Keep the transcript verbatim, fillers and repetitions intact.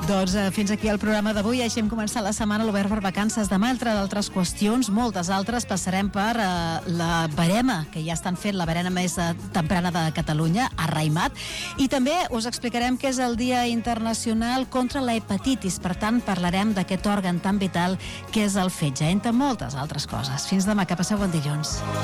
Doncs eh, fins aquí el programa d'avui. Així hem començat la setmana a l'Obert per Vacances. Demà, entre d'altres qüestions, moltes altres, passarem per eh, la Verema, que ja estan fent la Verema més eh, temprana de Catalunya, a Raimat, i també us explicarem que és el Dia Internacional contra la Hepatitis. Per tant, parlarem d'aquest òrgan tan vital que és el fetge, entre moltes altres coses. Fins demà, que passeu bon dilluns.